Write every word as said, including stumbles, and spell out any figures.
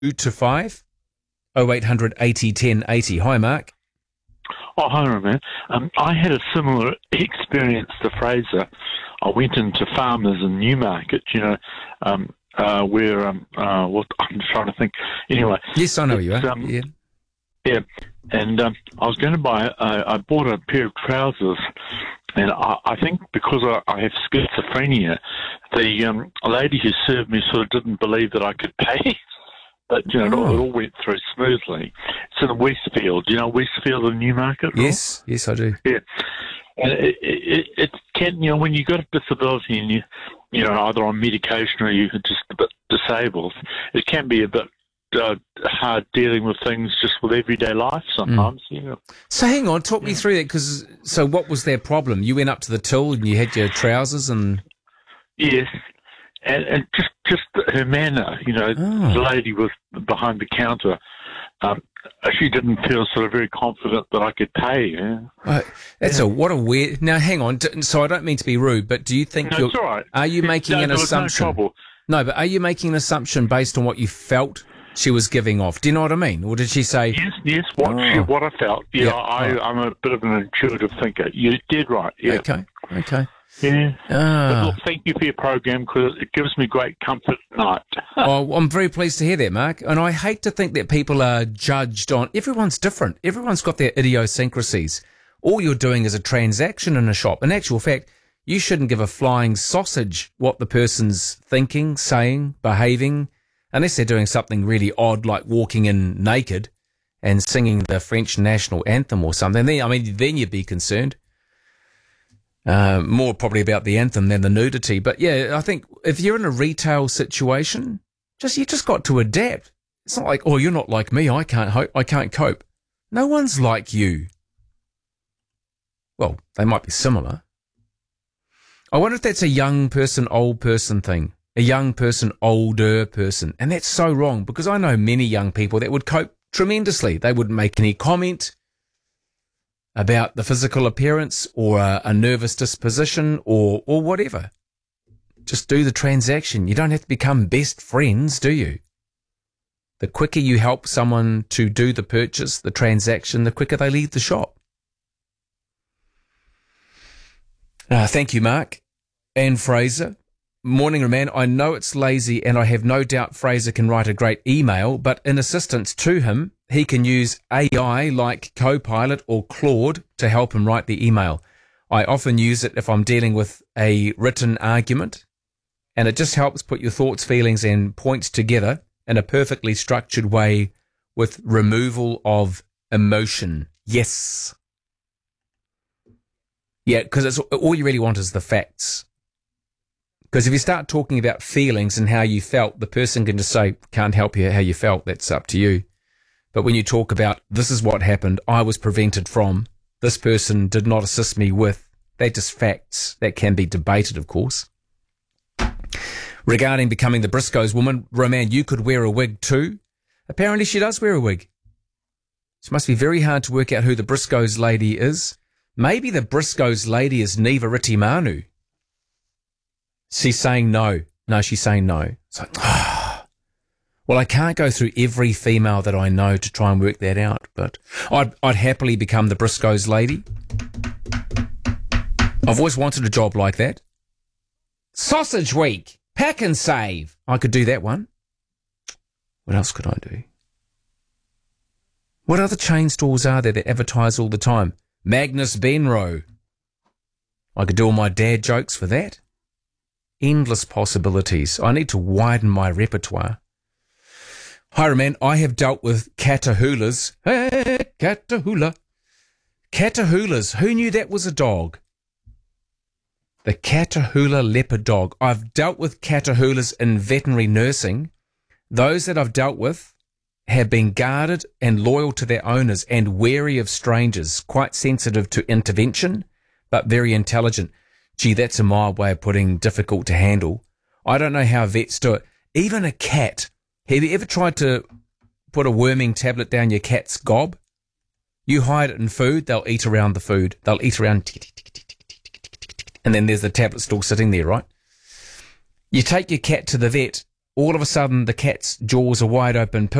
to five, oh eight hundred eighty ten eighty. Hi, Mark. Oh, hi, man. Um, I had a similar experience to Fraser. I went into Farmers in Newmarket, you know, um, uh, where, um, uh, what, I'm trying to think. Anyway. Yes, I know you are. Um, yeah. Yeah. And um, I was going to buy, uh, I bought a pair of trousers, and I, I think because I, I have schizophrenia, the um, lady who served me sort of didn't believe that I could pay. But, you know, it, all, it all went through smoothly. It's in Westfield. Do you know Westfield in Newmarket? Yes, right? Yes, I do. Yeah. And it, it, it can, you know, when you've got a disability and you, you know, either on medication or you're just a bit disabled, it can be a bit uh, hard dealing with things just with everyday life sometimes. Mm. You know. So hang on, talk yeah. me through that, because, so what was their problem? You went up to the till and you had your trousers and... Yes. And, and just just her manner, you know, oh. the lady was behind the counter. Um, she didn't feel sort of very confident that I could pay. Yeah? Uh, that's yeah. a what a weird. Now, hang on. So I don't mean to be rude, but do you think no, you're? It's all right. Are you making no, an assumption? No trouble. No, but are you making an assumption based on what you felt she was giving off? Do you know what I mean? Or did she say? Yes, yes. What oh. she, what I felt. Yeah, yeah. I, oh. I'm a bit of an intuitive thinker. You did right. Yeah. Okay. Okay. Yeah. Ah. But look, thank you for your program, because it gives me great comfort at night. Oh, I'm very pleased to hear that, Mark. And I hate to think that people are judged on... Everyone's different. Everyone's got their idiosyncrasies. All you're doing is a transaction in a shop. In actual fact, you shouldn't give a flying sausage what the person's thinking, saying, behaving, unless they're doing something really odd like walking in naked and singing the French national anthem or something. Then, I mean, then you'd be concerned. Uh, more probably about the anthem than the nudity. But yeah, I think if you're in a retail situation, just you just got to adapt. It's not like, oh, you're not like me. I can't hope. I can't cope. No one's like you. Well, they might be similar. I wonder if that's a young person, old person thing. A young person, older person. And that's so wrong, because I know many young people that would cope tremendously. They wouldn't make any comment about the physical appearance or a, a nervous disposition or or whatever. Just do the transaction. You don't have to become best friends, do you? The quicker you help someone to do the purchase, the transaction, the quicker they leave the shop. Uh, thank you, Mark. And Fraser. Morning, man. I know it's lazy, and I have no doubt Fraser can write a great email, but in assistance to him, he can use A I like Copilot or Claude to help him write the email. I often use it if I'm dealing with a written argument, and it just helps put your thoughts, feelings, and points together in a perfectly structured way with removal of emotion. Yes. Yeah, because it's all you really want is the facts. Because if you start talking about feelings and how you felt, the person can just say, can't help you how you felt, that's up to you. But when you talk about, this is what happened, I was prevented from, this person did not assist me with, they're just facts that can be debated, of course. Regarding becoming the Briscoes woman, Roman, you could wear a wig too. Apparently she does wear a wig. It must be very hard to work out who the Briscoes lady is. Maybe the Briscoes lady is Neva Ritimanu. She's saying no. No, she's saying no. It's like, ah. Well, I can't go through every female that I know to try and work that out, but I'd, I'd happily become the Briscoes lady. I've always wanted a job like that. Sausage Week. Pack and save. I could do that one. What else could I do? What other chain stores are there that advertise all the time? Magnus Benro. I could do all my dad jokes for that. Endless possibilities. I need to widen my repertoire. Hi, man. I have dealt with Catahoulas. Hey, Catahoula. Catahoulas. Who knew that was a dog? The Catahoula leopard dog. I've dealt with Catahoulas in veterinary nursing. Those that I've dealt with have been guarded and loyal to their owners and wary of strangers, quite sensitive to intervention, but very intelligent. Gee, that's a mild way of putting difficult to handle. I don't know how vets do it. Even a cat. Have you ever tried to put a worming tablet down your cat's gob? You hide it in food, they'll eat around the food. They'll eat around, and then there's the tablet still sitting there, right? You take your cat to the vet, all of a sudden the cat's jaws are wide open.